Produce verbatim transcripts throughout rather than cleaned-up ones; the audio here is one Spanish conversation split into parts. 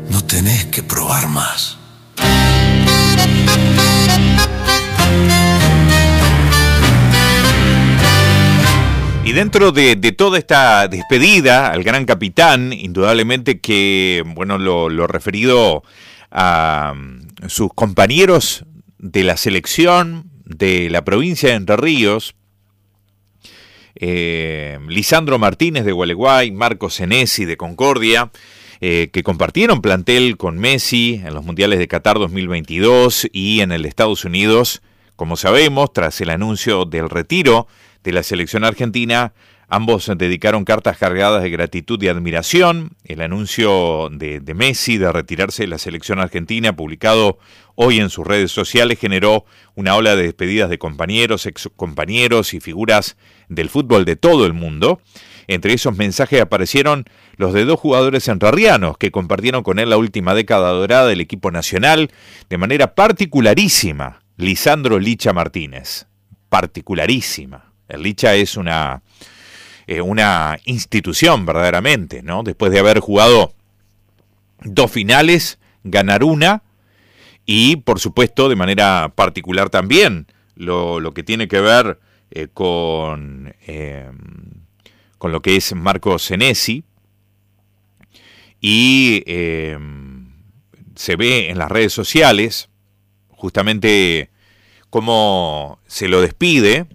No tenés que probar más. Y dentro de, de toda esta despedida al gran capitán, indudablemente que, bueno, lo, lo referido a um, sus compañeros de la selección de la provincia de Entre Ríos, eh, Lisandro Martínez de Gualeguay, Marcos Senesi de Concordia, eh, que compartieron plantel con Messi en los Mundiales de Qatar dos mil veintidós y en el de Estados Unidos, como sabemos, tras el anuncio del retiro de la selección argentina, ambos dedicaron cartas cargadas de gratitud y admiración. El anuncio de, de Messi de retirarse de la selección argentina, publicado hoy en sus redes sociales, generó una ola de despedidas de compañeros, excompañeros y figuras del fútbol de todo el mundo. Entre esos mensajes aparecieron los de dos jugadores entrerrianos que compartieron con él la última década dorada del equipo nacional de manera particularísima. Lisandro Licha Martínez, particularísima. El Licha es una, eh, una institución verdaderamente, ¿no? Después de haber jugado dos finales, ganar una y, por supuesto, de manera particular también, lo, lo que tiene que ver eh, con, eh, con lo que es Marcos Senesi. Y eh, se ve en las redes sociales justamente cómo se lo despide.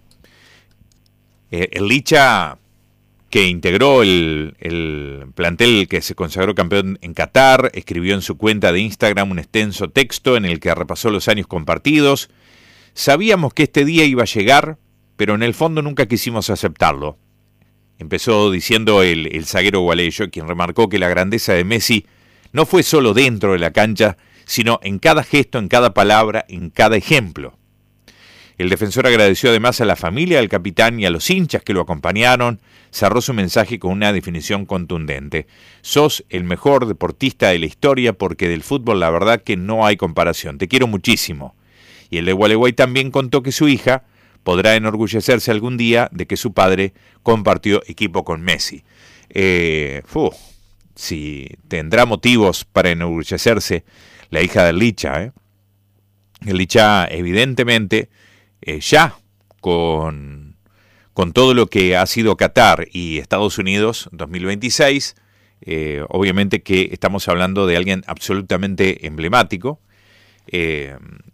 Eh, el Licha, que integró el, el plantel que se consagró campeón en Qatar, escribió en su cuenta de Instagram un extenso texto en el que repasó los años compartidos. Sabíamos que este día iba a llegar, pero en el fondo nunca quisimos aceptarlo. Empezó diciendo el, el zaguero gualeyo, quien remarcó que la grandeza de Messi no fue solo dentro de la cancha, sino en cada gesto, en cada palabra, en cada ejemplo. El defensor agradeció además a la familia del capitán y a los hinchas que lo acompañaron. Cerró su mensaje con una definición contundente. Sos el mejor deportista de la historia porque del fútbol la verdad que no hay comparación. Te quiero muchísimo. Y el de Gualeguay también contó que su hija podrá enorgullecerse algún día de que su padre compartió equipo con Messi. Eh, uf, si tendrá motivos para enorgullecerse la hija del Licha. ¿eh? El Licha evidentemente... Eh, ya con, con todo lo que ha sido Qatar y Estados Unidos dos mil veintiséis, eh, obviamente que estamos hablando de alguien absolutamente emblemático, eh,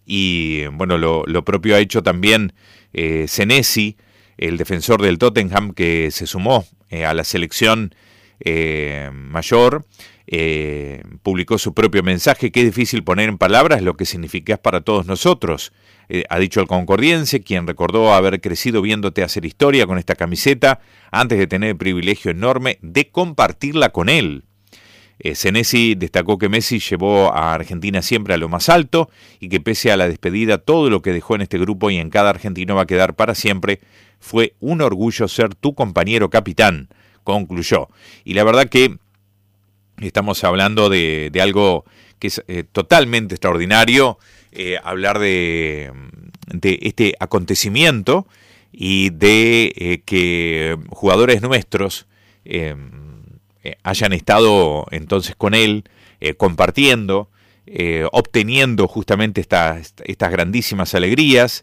y bueno, lo, lo propio ha hecho también eh, Senesi, el defensor del Tottenham, que se sumó eh, a la selección eh, mayor. Eh, publicó su propio mensaje. Qué difícil poner en palabras lo que significás para todos nosotros, eh, ha dicho el concordiense, quien recordó haber crecido viéndote hacer historia con esta camiseta antes de tener el privilegio enorme de compartirla con él. eh, Senesi destacó que Messi llevó a Argentina siempre a lo más alto y que pese a la despedida, todo lo que dejó en este grupo y en cada argentino va a quedar para siempre. Fue un orgullo ser tu compañero capitán, concluyó. Y la verdad que estamos hablando de, de algo que es eh, totalmente extraordinario, eh, hablar de, de este acontecimiento y de eh, que jugadores nuestros eh, eh, hayan estado entonces con él, eh, compartiendo, eh, obteniendo justamente estas, estas grandísimas alegrías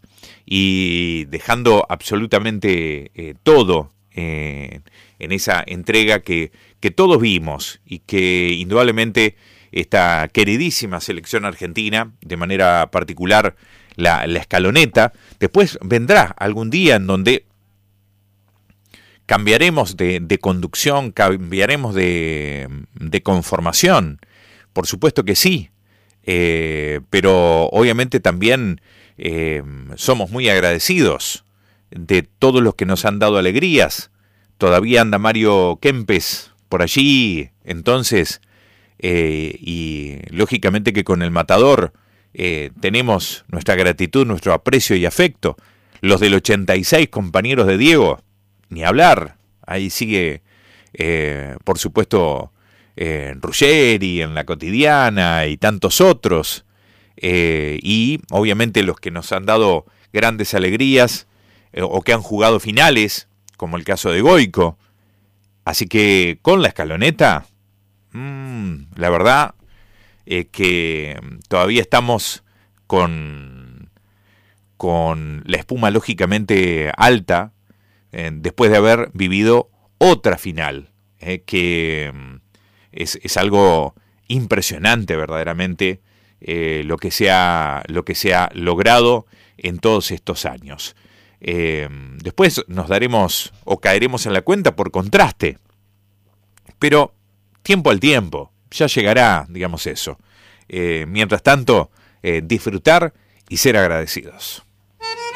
y dejando absolutamente eh, todo eh, en esa entrega que que todos vimos y que indudablemente esta queridísima selección argentina, de manera particular la, la escaloneta, después vendrá algún día en donde cambiaremos de, de conducción, cambiaremos de, de conformación, por supuesto que sí, eh, pero obviamente también eh, somos muy agradecidos de todos los que nos han dado alegrías. Todavía anda Mario Kempes por allí, entonces, eh, y lógicamente que con el Matador eh, tenemos nuestra gratitud, nuestro aprecio y afecto. Los del ochenta y seis, compañeros de Diego, ni hablar. Ahí sigue, eh, por supuesto, eh, Ruggeri en La Cotidiana y tantos otros. Eh, y obviamente los que nos han dado grandes alegrías eh, o que han jugado finales, como el caso de Goico. Así que con la escaloneta, mmm, la verdad eh, que todavía estamos con, con la espuma lógicamente alta, eh, después de haber vivido otra final, eh, que es, es algo impresionante verdaderamente, eh, lo que se ha, lo que se ha logrado en todos estos años. Eh, después nos daremos o caeremos en la cuenta por contraste, pero tiempo al tiempo, ya llegará, digamos eso. Eh, mientras tanto, eh, disfrutar y ser agradecidos.